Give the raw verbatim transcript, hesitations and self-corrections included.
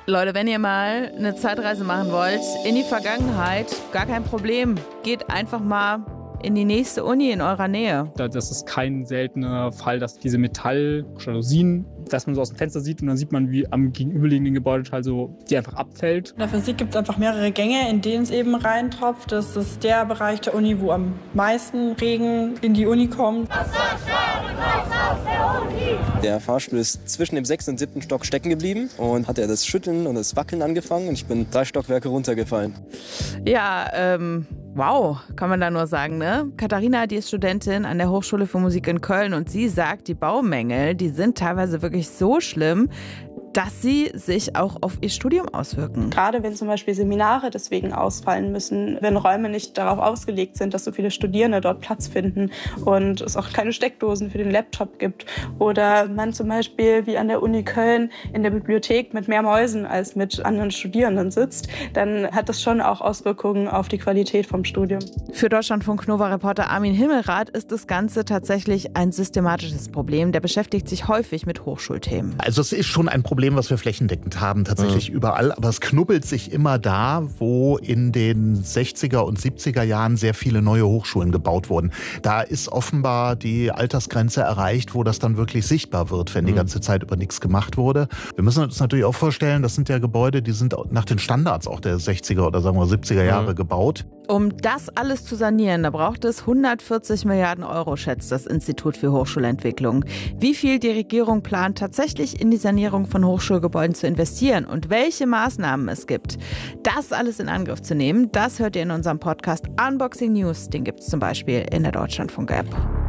Leute, wenn ihr mal eine Zeitreise machen wollt in die Vergangenheit, gar kein Problem. Geht einfach mal in die nächste Uni in eurer Nähe. Das ist kein seltener Fall, dass diese Metalljalousien, dass man so aus dem Fenster sieht und dann sieht man, wie am gegenüberliegenden Gebäudeteil so die einfach abfällt. In der Physik gibt es einfach mehrere Gänge, in denen es eben reintropft. Das ist der Bereich der Uni, wo am meisten Regen in die Uni kommt. Der Fahrstuhl ist zwischen dem sechsten und siebten Stock stecken geblieben und hat ja das Schütteln und das Wackeln angefangen und ich bin drei Stockwerke runtergefallen. Ja, ähm, wow, kann man da nur sagen, ne? Katharina, die ist Studentin an der Hochschule für Musik in Köln und sie sagt, die Baumängel, die sind teilweise wirklich so schlimm, dass sie sich auch auf ihr Studium auswirken. Gerade wenn zum Beispiel Seminare deswegen ausfallen müssen, wenn Räume nicht darauf ausgelegt sind, dass so viele Studierende dort Platz finden und es auch keine Steckdosen für den Laptop gibt oder man zum Beispiel wie an der Uni Köln in der Bibliothek mit mehr Mäusen als mit anderen Studierenden sitzt, dann hat das schon auch Auswirkungen auf die Qualität vom Studium. Für Deutschlandfunk-Nova-Reporter Armin Himmelrath ist das Ganze tatsächlich ein systematisches Problem. Der beschäftigt sich häufig mit Hochschulthemen. Also es ist schon ein Problem, was wir flächendeckend haben, tatsächlich mhm. überall. Aber es knubbelt sich immer da, wo in den sechziger und siebziger Jahren sehr viele neue Hochschulen gebaut wurden. Da ist offenbar die Altersgrenze erreicht, wo das dann wirklich sichtbar wird, wenn mhm. die ganze Zeit über nichts gemacht wurde. Wir müssen uns natürlich auch vorstellen, das sind ja Gebäude, die sind nach den Standards auch der sechziger oder sagen wir siebziger Jahre mhm. gebaut. Um das alles zu sanieren, da braucht es hundertvierzig Milliarden Euro, schätzt das Institut für Hochschulentwicklung. Wie viel die Regierung plant, tatsächlich in die Sanierung von Hochschulgebäuden zu investieren und welche Maßnahmen es gibt, das alles in Angriff zu nehmen, das hört ihr in unserem Podcast Unboxing News. Den gibt es zum Beispiel in der Deutschlandfunk-App.